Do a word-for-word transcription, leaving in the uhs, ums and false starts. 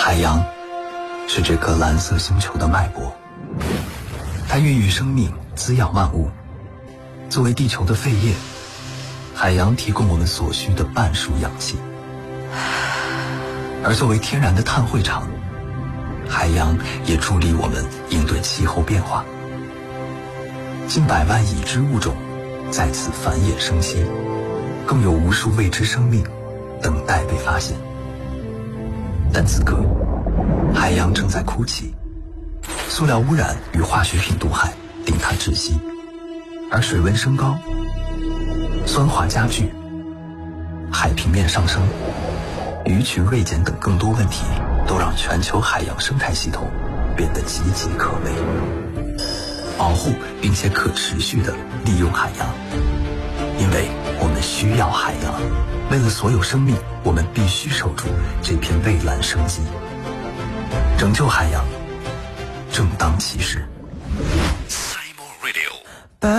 海洋是这颗蓝色星球的脉搏，它孕育生命，滋养万物。作为地球的肺叶，海洋提供我们所需的半数氧气，而作为天然的碳汇场，海洋也助力我们应对气候变化。近百万已知物种在此繁衍生息，更有无数未知生命等待被发现。但此刻，海洋正在哭泣，塑料污染与化学品毒害令它窒息，而水温升高，酸化加剧，海平面上升，鱼群锐减等更多问题都让全球海洋生态系统变得岌岌可危。保护并且可持续地利用海洋，因为我们需要海洋。为了所有生命，我们必须守住这片蔚蓝生机。拯救海洋，正当其时。